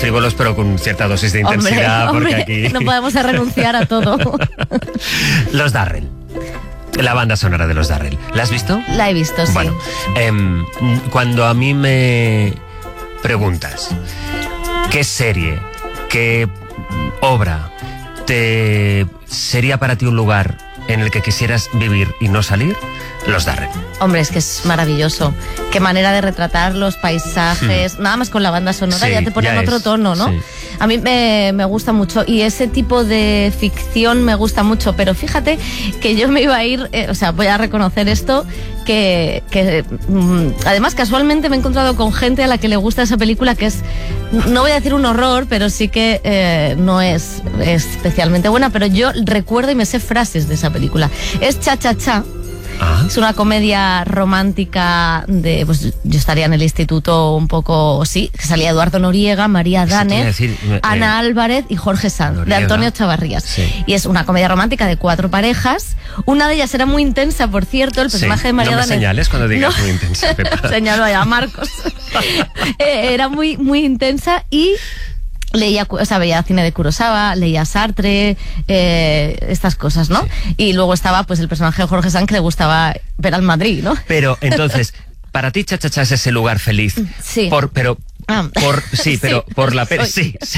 frívolos, pero con cierta dosis de intensidad, porque aquí... no podemos renunciar a todo. Los Darrell. La banda sonora de Los Darrell. ¿La has visto? La he visto, sí. Bueno, cuando a mí me preguntas qué serie, qué obra te sería para ti un lugar en el que quisieras vivir y no salir, Los Darrell. Hombre, es que es maravilloso. Qué manera de retratar los paisajes. Nada más con la banda sonora ya te ponen otro tono, ¿no? Sí. A mí me gusta mucho y ese tipo de ficción me gusta mucho, pero fíjate que yo me iba a ir, voy a reconocer esto, que además casualmente me he encontrado con gente a la que le gusta esa película, que es, no voy a decir un horror, pero sí que no es especialmente buena, pero yo recuerdo y me sé frases de esa película. Es Cha Cha Cha. Es una comedia romántica de, pues yo estaría en el instituto un poco, sí, que salía Eduardo Noriega, María Danez, Ana Álvarez y Jorge Sanz, Noriega, de Antonio Chavarrías. Sí. Y es una comedia romántica de 4 parejas. Una de ellas era muy intensa, por cierto, el personaje de María Danez. No me señales cuando digas muy intensa, Pepa. Señalo ya a Marcos. Era muy, muy intensa y... veía cine de Kurosawa, leía Sartre, estas cosas, ¿no? Sí. Y luego estaba pues el personaje de Jorge Sanz, que le gustaba ver al Madrid, ¿no? Pero entonces, para ti Cha Cha Cha es ese lugar feliz. Sí. Pero por la sí.